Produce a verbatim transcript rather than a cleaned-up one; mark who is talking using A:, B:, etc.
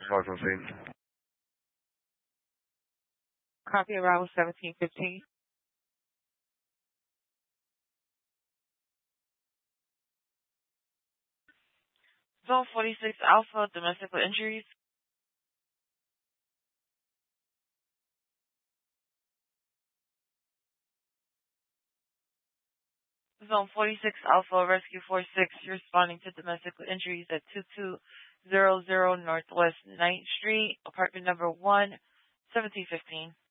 A: Welcome, scene.
B: Copy around seventeen fifteen. Zone forty-six Alpha, domestic injuries. Zone forty-six Alpha, Rescue forty-six, responding to domestic injuries at twenty-two hundred Northwest ninth Street, apartment number one, seventeen fifteen.